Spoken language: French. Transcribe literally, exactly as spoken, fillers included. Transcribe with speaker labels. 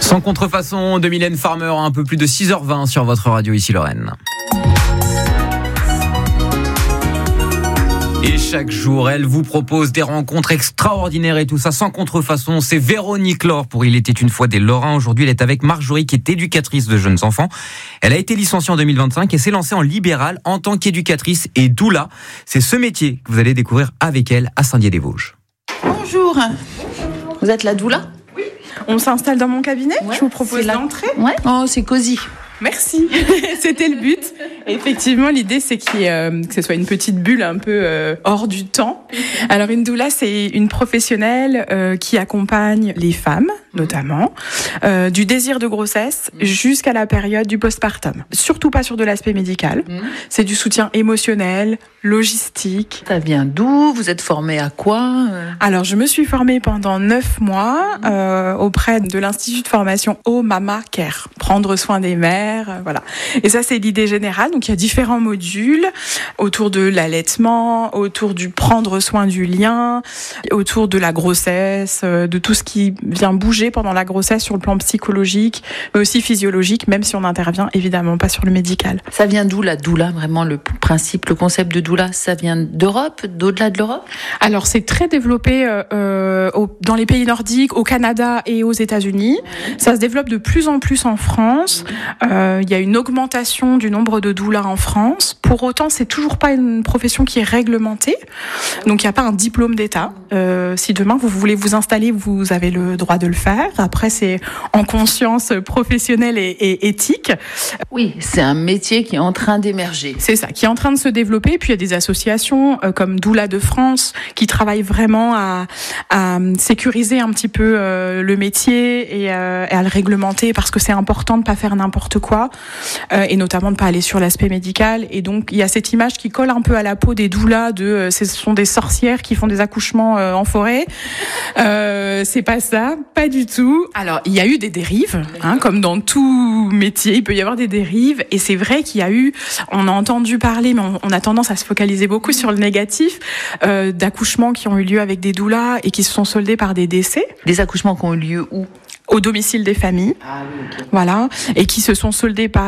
Speaker 1: Sans contrefaçon de Mylène Farmer, à un peu plus de six heures vingt sur votre radio, ici Lorraine. Et chaque jour, elle vous propose des rencontres extraordinaires et tout ça sans contrefaçon. C'est Véronique Laure pour Il était une fois des Lorrains. Aujourd'hui, elle est avec Marjorie qui est éducatrice de jeunes enfants. Elle a été licenciée en deux mille vingt-cinq et s'est lancée en libéral en tant qu'éducatrice et doula. C'est ce métier que vous allez découvrir avec elle à Saint-Dié-des-Vosges.
Speaker 2: Bonjour. Vous êtes la doula ?
Speaker 3: Oui. On s'installe dans mon cabinet.
Speaker 2: Ouais,
Speaker 3: je vous propose
Speaker 2: la...
Speaker 3: d'entrer.
Speaker 2: Ouais. Oh, c'est cosy.
Speaker 3: Merci. C'était le but. Et effectivement, l'idée, c'est qu'il y ait, euh, que ce soit une petite bulle un peu euh, hors du temps. Alors, une doula, c'est une professionnelle euh, qui accompagne les femmes, notamment, euh, du désir de grossesse jusqu'à la période du postpartum. Surtout pas sur de l'aspect médical. C'est du soutien émotionnel, logistique.
Speaker 2: Ça vient d'où ? Vous êtes formée à quoi ?
Speaker 3: Alors, je me suis formée pendant neuf mois euh, auprès de l'Institut de formation Au Mama Care. Prendre soin des mères. Voilà. Et ça, c'est l'idée générale. Donc, il y a différents modules autour de l'allaitement, autour du prendre soin du lien, autour de la grossesse, de tout ce qui vient bouger pendant la grossesse sur le plan psychologique, mais aussi physiologique, même si on n'intervient évidemment pas sur le médical.
Speaker 2: Ça vient d'où la doula ? Vraiment, le principe, le concept de doula, ça vient d'Europe, d'au-delà de l'Europe ?
Speaker 3: Alors, c'est très développé euh, au, dans les pays nordiques, au Canada et aux États-Unis. Ça se développe de plus en plus en France. Euh, Il y a une augmentation du nombre de doulas en France. Pour autant, c'est toujours pas une profession qui est réglementée. Donc, il n'y a pas un diplôme d'État. Euh, si demain, vous voulez vous installer, vous avez le droit de le faire. Après, c'est en conscience professionnelle et, et éthique.
Speaker 2: Oui, c'est un métier qui est en train d'émerger.
Speaker 3: C'est ça, qui est en train de se développer. Puis, il y a des associations euh, comme Doula de France qui travaillent vraiment à, à sécuriser un petit peu euh, le métier et, euh, et à le réglementer parce que c'est important de pas faire n'importe quoi. Euh, et notamment de pas aller sur l'aspect médical. Et donc, il y a cette image qui colle un peu à la peau des doulas de euh, ce sont des sorcières qui font des accouchements euh, en forêt. Euh, c'est pas ça, pas du tout. Alors, il y a eu des dérives, hein, comme dans tout métier, il peut y avoir des dérives. Et c'est vrai qu'il y a eu, on a entendu parler, mais on, on a tendance à se focaliser beaucoup sur le négatif, euh, d'accouchements qui ont eu lieu avec des doulas et qui se sont soldés par des décès.
Speaker 2: Des accouchements qui ont eu lieu où ?
Speaker 3: Au domicile des familles.
Speaker 2: Ah oui, ok.
Speaker 3: Voilà. Et qui se sont soldés par